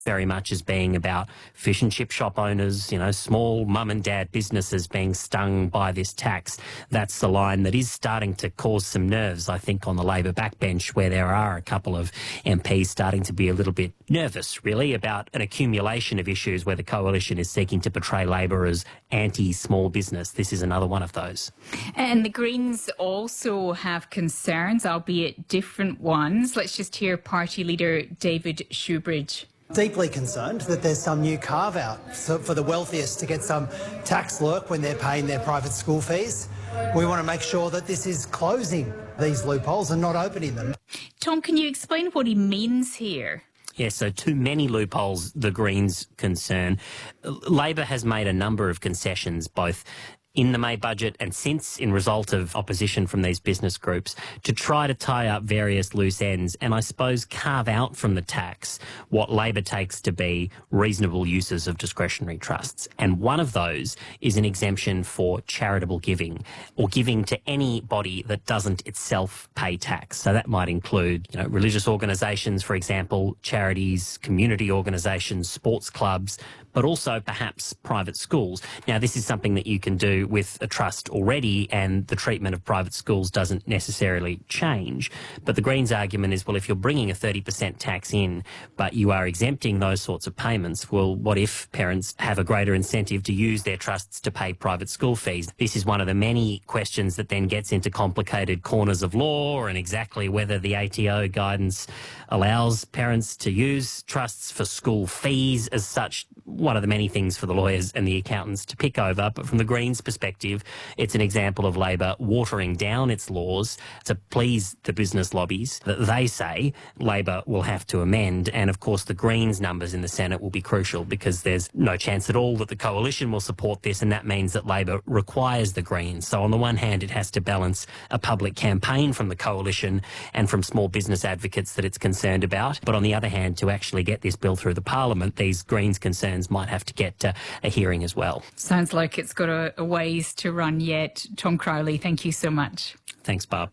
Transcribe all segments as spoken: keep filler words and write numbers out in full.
very much as being about fish and chip shop owners, you know, small mum and dad businesses being stung by this tax. That's the line that is starting to cause some nerves, I think, on the Labor backbench, where there are a couple of M Ps starting to be a little bit nervous, really, about an accumulation of issues where the coalition is seeking to portray Labor as anti-small business. This is another one of those. And the Greens also have concerns, albeit different ones. Let's just hear Party Leader David Shoebridge. Deeply concerned that there's some new carve-out for the wealthiest to get some tax lurk when they're paying their private school fees. We want to make sure that this is closing these loopholes and not opening them. Tom, can you explain what he means here? Yes, so too many loopholes, the Greens concern. Labor has made a number of concessions, both in the May budget and since, in result of opposition from these business groups, to try to tie up various loose ends and I suppose carve out from the tax what Labor takes to be reasonable uses of discretionary trusts. And one of those is an exemption for charitable giving, or giving to any body that doesn't itself pay tax. So that might include, you know, religious organisations, for example, charities, community organisations, sports clubs, but also perhaps private schools. Now, this is something that you can do with a trust already, and the treatment of private schools doesn't necessarily change. But the Greens' argument is, well, if you're bringing a thirty percent tax in, but you are exempting those sorts of payments, well, what if parents have a greater incentive to use their trusts to pay private school fees? This is one of the many questions that then gets into complicated corners of law and exactly whether the A T O guidance allows parents to use trusts for school fees as such. One of the many things for the lawyers and the accountants to pick over. But from the Greens' perspective, it's an example of Labor watering down its laws to please the business lobbies that they say Labor will have to amend. And of course, the Greens' numbers in the Senate will be crucial because there's no chance at all that the coalition will support this. And that means that Labor requires the Greens. So on the one hand, it has to balance a public campaign from the coalition and from small business advocates that it's concerned about. But on the other hand, to actually get this bill through the Parliament, these Greens' concerns might have to get uh, a hearing as well. Sounds like it's got a, a ways to run yet. Tom Crowley, thank you so much. Thanks, Barb.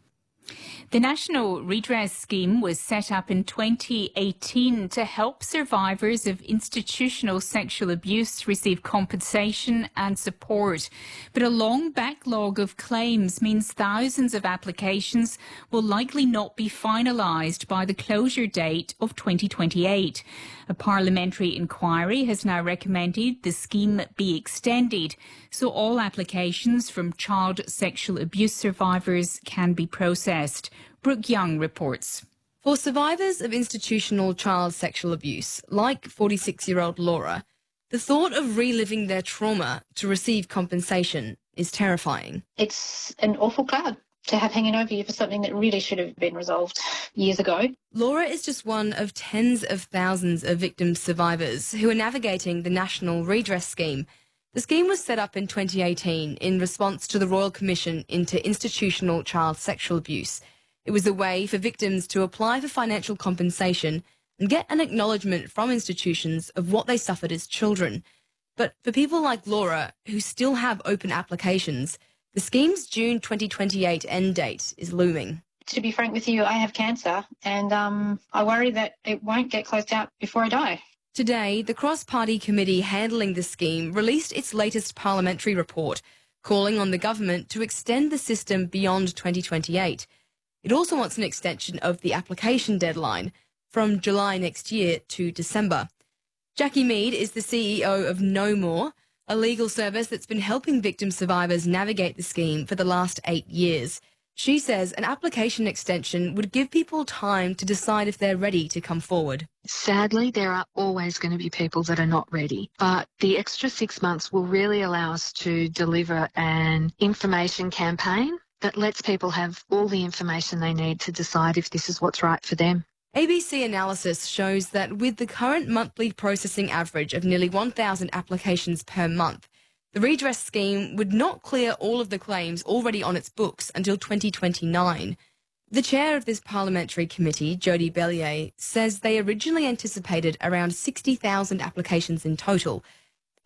The National Redress Scheme was set up in twenty eighteen to help survivors of institutional sexual abuse receive compensation and support. But a long backlog of claims means thousands of applications will likely not be finalised by the closure date of twenty twenty-eight. A parliamentary inquiry has now recommended the scheme be extended so all applications from child sexual abuse survivors can be processed. Brooke Young reports. For survivors of institutional child sexual abuse, like forty-six-year-old Laura, the thought of reliving their trauma to receive compensation is terrifying. It's an awful cloud to have hanging over you for something that really should have been resolved years ago. Laura is just one of tens of thousands of victim survivors who are navigating the National Redress Scheme. The scheme was set up in twenty eighteen in response to the Royal Commission into Institutional Child Sexual Abuse. It was a way for victims to apply for financial compensation and get an acknowledgement from institutions of what they suffered as children. But for people like Laura, who still have open applications, the scheme's June twenty twenty-eight end date is looming. To be frank with you, I have cancer and um, I worry that it won't get closed out before I die. Today, the cross-party committee handling the scheme released its latest parliamentary report, calling on the government to extend the system beyond twenty twenty-eight. It also wants an extension of the application deadline from July next year to December. Jackie Mead is the C E O of No More, a legal service that's been helping victim survivors navigate the scheme for the last eight years. She says an application extension would give people time to decide if they're ready to come forward. Sadly, there are always going to be people that are not ready, but the extra six months will really allow us to deliver an information campaign that lets people have all the information they need to decide if this is what's right for them. A B C analysis shows that with the current monthly processing average of nearly one thousand applications per month, the redress scheme would not clear all of the claims already on its books until twenty twenty-nine. The chair of this parliamentary committee, Jodie Bellier, says they originally anticipated around sixty thousand applications in total.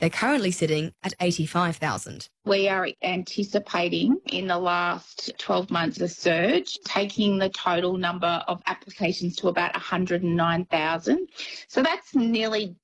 They're currently sitting at eighty-five thousand. We are anticipating in the last twelve months a surge, taking the total number of applications to about one hundred nine thousand. So that's nearly